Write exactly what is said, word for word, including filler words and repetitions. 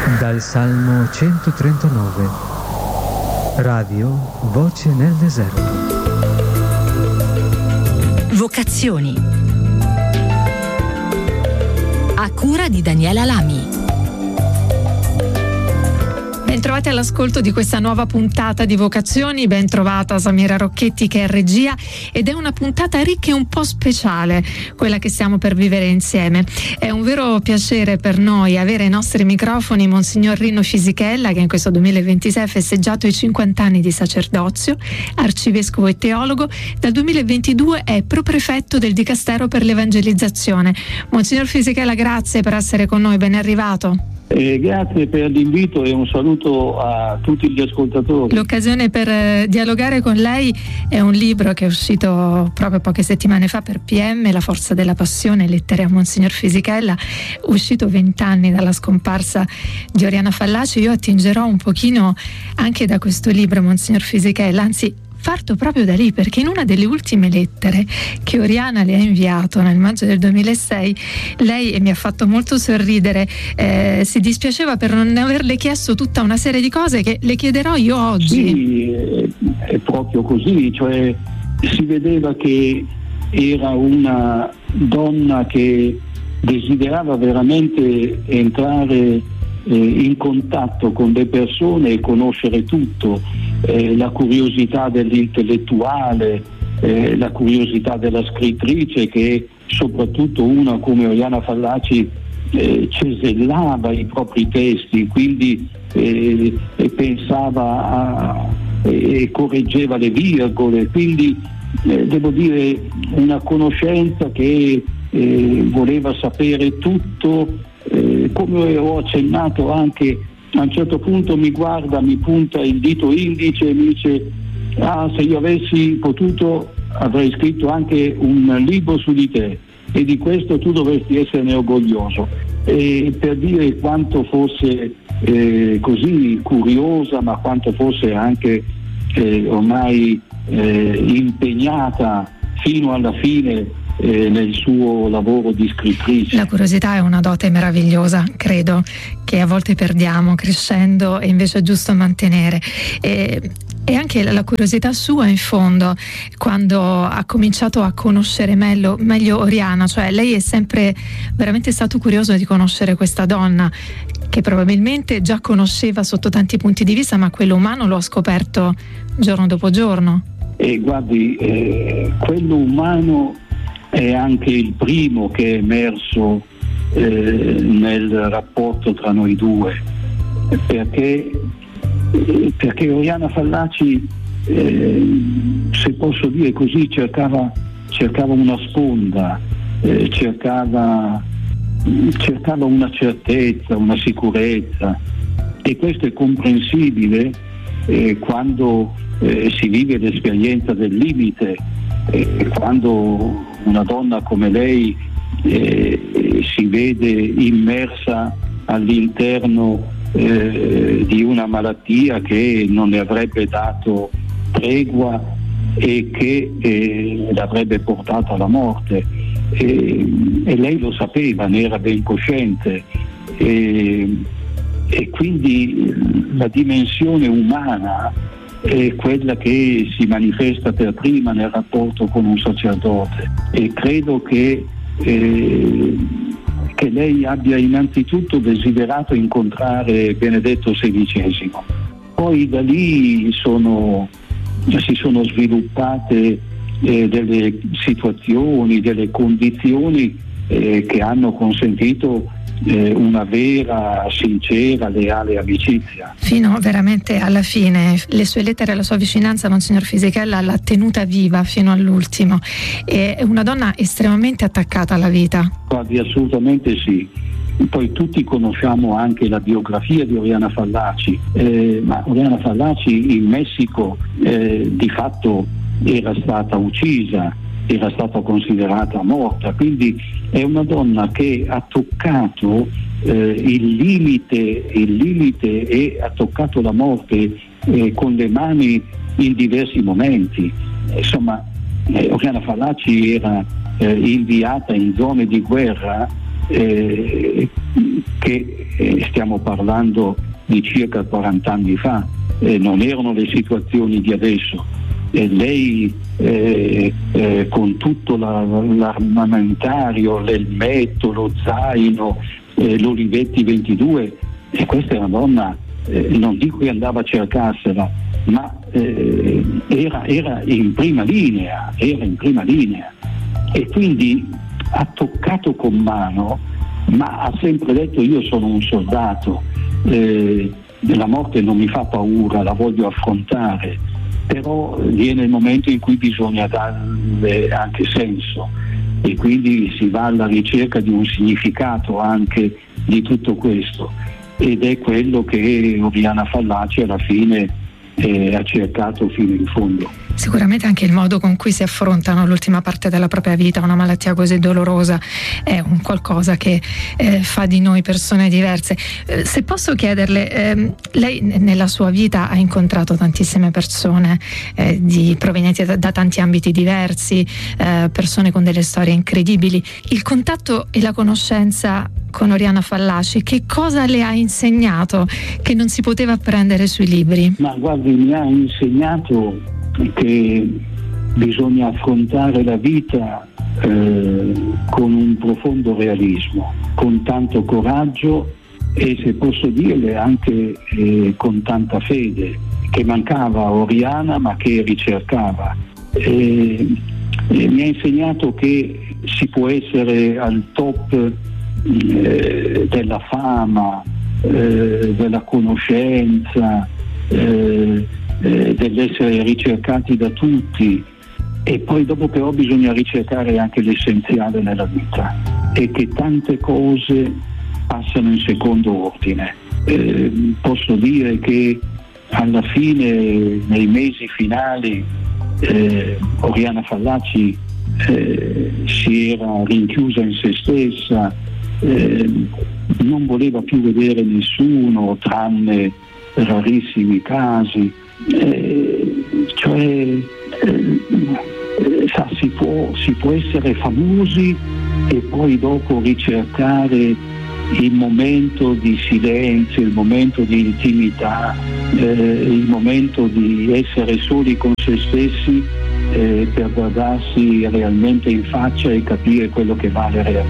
Dal Salmo centotrentanove. Radio Voce nel deserto. Vocazioni. A cura di Daniela Lami. Bentrovati all'ascolto di questa nuova puntata di Vocazioni, ben trovata Samira Rocchetti che è regia, ed è una puntata ricca e un po' speciale, quella che stiamo per vivere insieme. È un vero piacere per noi avere ai nostri microfoni Monsignor Rino Fisichella, che in questo duemilaventisei ha festeggiato i cinquanta anni di sacerdozio, arcivescovo e teologo. Dal duemilaventidue è proprefetto del Dicastero per l'Evangelizzazione. Monsignor Fisichella, grazie per essere con noi, ben arrivato. Eh, grazie per l'invito e un saluto a tutti gli ascoltatori. L'occasione per eh, dialogare con lei è un libro che è uscito proprio poche settimane fa per P M, La forza della passione, lettere a Monsignor Fisichella, uscito vent'anni dalla scomparsa di Oriana Fallaci. Io attingerò un pochino anche da questo libro, Monsignor Fisichella, anzi parto proprio da lì, perché in una delle ultime lettere che Oriana le ha inviato nel maggio del duemilasei, lei, e mi ha fatto molto sorridere, eh, si dispiaceva per non averle chiesto tutta una serie di cose che le chiederò io oggi. Sì, è proprio così, cioè si vedeva che era una donna che desiderava veramente entrare eh, in contatto con le persone e conoscere tutto. Eh, la curiosità dell'intellettuale, eh, la curiosità della scrittrice, che soprattutto una come Oriana Fallaci eh, cesellava i propri testi, quindi eh, e pensava a, e correggeva le virgole, quindi eh, devo dire una conoscenza che eh, voleva sapere tutto, eh, come ho accennato anche. A un certo punto mi guarda, mi punta il dito indice e mi dice: ah, se io avessi potuto avrei scritto anche un libro su di te e di questo tu dovresti esserne orgoglioso. E per dire quanto fosse eh, così curiosa, ma quanto fosse anche eh, ormai eh, impegnata fino alla fine Eh, nel suo lavoro di scrittrice. La curiosità è una dote meravigliosa, credo, che a volte perdiamo crescendo e invece è giusto mantenere. E, e anche la curiosità sua, in fondo, quando ha cominciato a conoscere meglio, meglio Oriana, cioè lei è sempre veramente stato curioso di conoscere questa donna che probabilmente già conosceva sotto tanti punti di vista, ma quello umano lo ha scoperto giorno dopo giorno. E guardi, eh, quello umano è anche il primo che è emerso eh, nel rapporto tra noi due, perché, eh, perché Oriana Fallaci, eh, se posso dire così, cercava, cercava una sponda, eh, cercava, cercava una certezza, una sicurezza, e questo è comprensibile eh, quando eh, si vive l'esperienza del limite, eh, quando una donna come lei eh, si vede immersa all'interno eh, di una malattia che non le avrebbe dato tregua e che eh, l'avrebbe portata alla morte, e, e lei lo sapeva, ne era ben cosciente, e, e quindi la dimensione umana è quella che si manifesta per prima nel rapporto con un sacerdote, e credo che, eh, che lei abbia innanzitutto desiderato incontrare Benedetto sedicesimo. Poi da lì sono, si sono sviluppate eh, delle situazioni, delle condizioni eh, che hanno consentito Eh, una vera, sincera, leale amicizia. Fino veramente alla fine. Le sue lettere e la sua vicinanza, Monsignor Fisichella, l'ha tenuta viva fino all'ultimo. È una donna estremamente attaccata alla vita. Guardi, assolutamente sì. Poi tutti conosciamo anche la biografia di Oriana Fallaci, eh, ma Oriana Fallaci in Messico eh, di fatto era stata uccisa, era stata considerata morta, quindi è una donna che ha toccato eh, il limite, il limite e ha toccato la morte eh, con le mani in diversi momenti. Insomma, eh, Oriana Fallaci era eh, inviata in zone di guerra eh, che eh, stiamo parlando di circa quaranta anni fa, eh, non erano le situazioni di adesso. E lei eh, eh, con tutto la, l'armamentario, l'elmetto, lo zaino, eh, l'Olivetti ventidue, e questa è una donna, eh, non dico che andava a cercarsela, ma eh, era, era in prima linea, era in prima linea, e quindi ha toccato con mano, ma ha sempre detto: io sono un soldato, eh, la morte non mi fa paura, la voglio affrontare, però viene il momento in cui bisogna darle anche senso, e quindi si va alla ricerca di un significato anche di tutto questo, ed è quello che Oriana Fallaci alla fine eh, ha cercato fino in fondo. Sicuramente anche il modo con cui si affrontano l'ultima parte della propria vita, una malattia così dolorosa, è un qualcosa che eh, fa di noi persone diverse. Eh, se posso chiederle, eh, lei nella sua vita ha incontrato tantissime persone eh, di, provenienti da, da tanti ambiti diversi, eh, persone con delle storie incredibili. Il contatto e la conoscenza con Oriana Fallaci, che cosa le ha insegnato che non si poteva apprendere sui libri? Ma guardi, mi ha insegnato che bisogna affrontare la vita eh, con un profondo realismo, con tanto coraggio e, se posso dirle, anche eh, con tanta fede, che mancava a Oriana ma che ricercava. E, e mi ha insegnato che si può essere al top eh, della fama, eh, della conoscenza, eh, eh, dell'essere ricercati da tutti, e poi dopo però bisogna ricercare anche l'essenziale nella vita, e che tante cose passano in secondo ordine. Eh, posso dire che alla fine, nei mesi finali, eh, Oriana Fallaci eh, si era rinchiusa in se stessa, eh, non voleva più vedere nessuno tranne rarissimi casi, eh, cioè eh, sa, si può, si può essere famosi e poi dopo ricercare il momento di silenzio, il momento di intimità, eh, il momento di essere soli con se stessi, eh, per guardarsi realmente in faccia e capire quello che vale realmente.